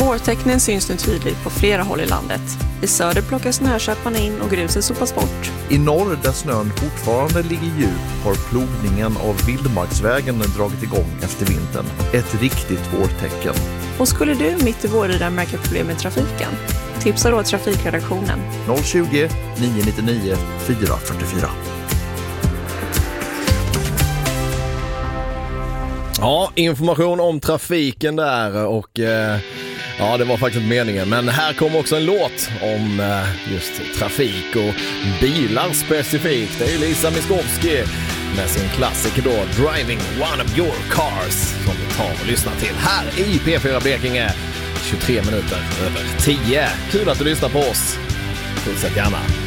Vårtecknen syns nu tydligt på flera håll i landet. I söder plockas snököparna in och gruset sopas bort. I norr, där snön fortfarande ligger djup, har plogningen av vildmarksvägen dragit igång efter vintern. Ett riktigt vårtecken. Och skulle du mitt i våren märka problem med trafiken? Tipsa då trafikredaktionen. 020 999 444. Ja, information om trafiken där och ja, det var faktiskt meningen. Men här kommer också en låt om just trafik och bilar specifikt. Det är Lisa Miskovsky med sin klassiker då, Driving One of Your Cars, som vi tar och lyssnar till här i P4 Blekinge 23 minuter över 10. Kul att du lyssnar på oss. Fortsätt gärna.